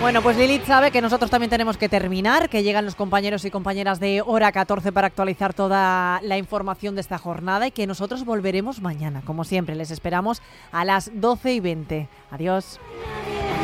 Bueno, pues Lilith sabe que nosotros también tenemos que terminar, que llegan los compañeros y compañeras de Hora 14 para actualizar toda la información de esta jornada y que nosotros volveremos mañana. Como siempre, les esperamos a las 12:20. Adiós.